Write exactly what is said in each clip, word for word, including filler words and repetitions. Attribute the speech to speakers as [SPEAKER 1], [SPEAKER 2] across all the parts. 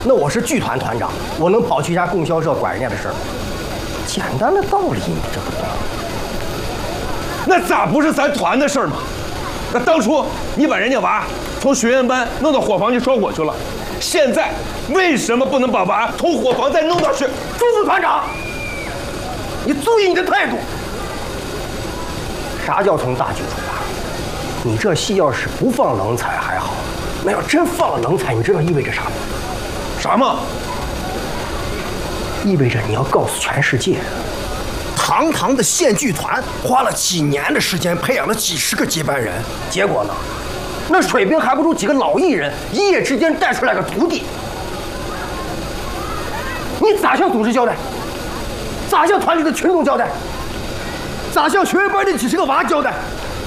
[SPEAKER 1] 那我是剧团团长，我能跑去一家供销社管人家的事儿？简单的道理你这不懂？
[SPEAKER 2] 那咋不是咱团的事儿吗？那当初你把人家娃从学员班弄到伙房去烧火去了，现在为什么不能把娃从伙房再弄到学？
[SPEAKER 1] 朱副团长，你注意你的态度。啥叫从大局出发？你这戏要是不放冷彩还好，那要真放了冷彩，你知道意味着啥吗？
[SPEAKER 2] 啥吗？
[SPEAKER 1] 意味着你要告诉全世界，堂堂的县剧团花了几年的时间培养了几十个接班人，结果呢，那水平还不如几个老艺人一夜之间带出来个徒弟。你咋向组织交代？咋向团里的群众交代？咋向学员班那几十个娃交代？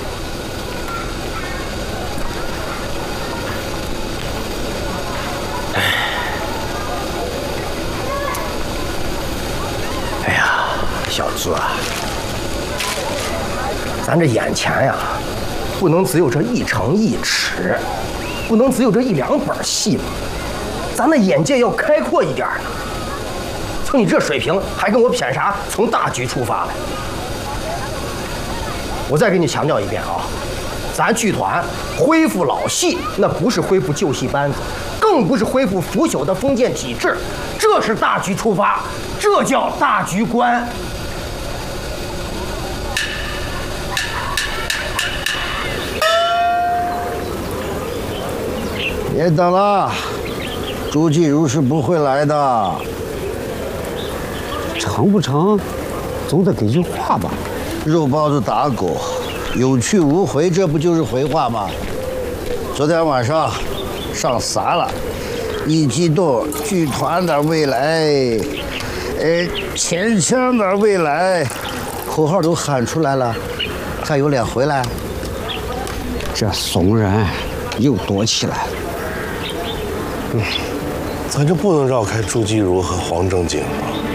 [SPEAKER 1] 哎呀，小子啊，咱这眼前呀，不能只有这一城一尺，不能只有这一两本戏嘛，咱的眼界要开阔一点呢。就你这水平，还跟我谝啥从大局出发来？我再给你强调一遍啊，咱剧团恢复老戏，那不是恢复旧戏班子，更不是恢复腐朽的封建体制，这是大局出发，这叫大局观。
[SPEAKER 3] 别等了，朱继如是不会来的。
[SPEAKER 4] 成不成，总得给句话吧。
[SPEAKER 3] 肉包子打狗，有去无回，这不就是回话吗？昨天晚上上撒了，一激动，剧团的未来，呃，钱腔的未来，口号都喊出来了，还有脸回来？
[SPEAKER 4] 这怂人又躲起来了。
[SPEAKER 5] 嗯，咱就不能绕开朱继如和黄正经吗？